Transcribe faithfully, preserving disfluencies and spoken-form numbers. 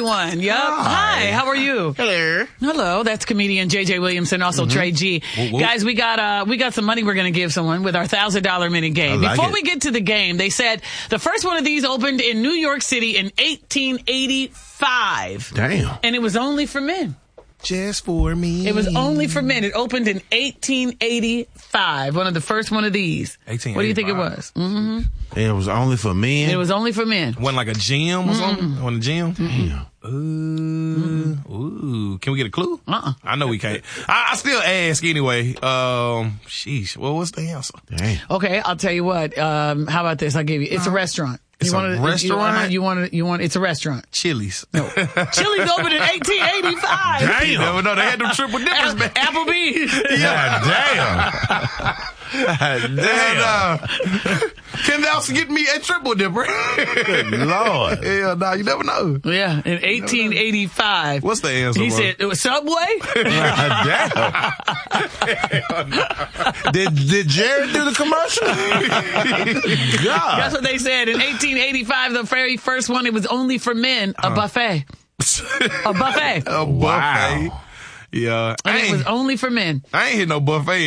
one. Yep. Hi. Hi. How are you? Hello. Hello. That's comedian J J Williamson, also mm-hmm. Trey G. Whoop, whoop. Guys, we got uh we got some money we're going to give someone with our one thousand dollars minute game. Like Before it. we get to the game, they said the first one of these opened in New York City in eighteen eighty-five. Damn. And it was only for men. Just for me. It was only for men. It opened in eighteen eighty-five. One of the first one of these. eighteen eighty-five. What do you think it was? Mm-hmm. It was only for men? It was only for men. Wasn't like a gym or mm-hmm. something? Wasn't a gym? Damn. Ooh. Mm-hmm. Ooh. Can we get a clue? Uh-uh. I know we can't. I, I still ask anyway. Um, sheesh. Well, what's the answer? Damn. Okay, I'll tell you what. Um, how about this? I'll give you. It's a restaurant. It's you a wanna, restaurant? You want to, you want, it's a restaurant. Chili's. No. Chili's opened in eighteen eighty-five. Damn. You never know. They had them triple dippers back. Applebee's. Yeah, damn. Damn. And, uh, Ken Nelson get me a triple dipper. Good Lord. Hell no, you never know. Yeah, in eighteen eighty-five. What's the answer, He bro? said, it was Subway? Damn. did, did Jared do the commercial? God. That's what they said. In eighteen eighty-five, the very first one, it was only for men, a uh. buffet. A buffet. A wow. buffet. Yeah. And it was only for men. I ain't hit no buffet